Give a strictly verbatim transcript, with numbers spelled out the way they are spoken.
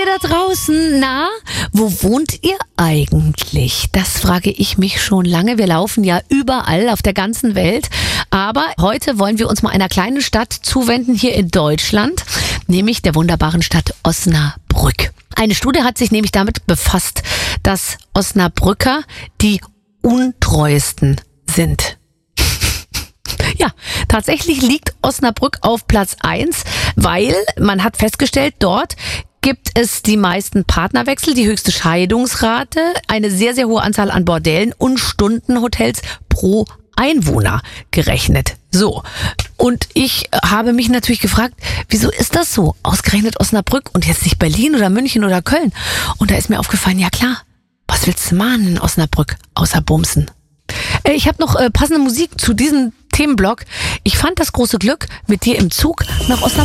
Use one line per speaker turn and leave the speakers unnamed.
da draußen, na, wo wohnt ihr eigentlich? Das frage ich mich schon lange. Wir laufen ja überall auf der ganzen Welt. Aber heute wollen wir uns mal einer kleinen Stadt zuwenden hier in Deutschland, nämlich der wunderbaren Stadt Osnabrück. Eine Studie hat sich nämlich damit befasst, dass Osnabrücker die untreuesten sind. Ja, tatsächlich liegt Osnabrück auf Platz eins, weil man hat festgestellt, dort gibt es die meisten Partnerwechsel, die höchste Scheidungsrate, eine sehr, sehr hohe Anzahl an Bordellen und Stundenhotels pro Einwohner gerechnet. So, und ich habe mich natürlich gefragt, wieso ist das so? Ausgerechnet Osnabrück und jetzt nicht Berlin oder München oder Köln. Und da ist mir aufgefallen, ja klar, was willst du machen in Osnabrück außer Bumsen? Ich habe noch äh, passende Musik zu diesem Themenblock. Ich fand das große Glück mit dir im Zug nach Osnabrück.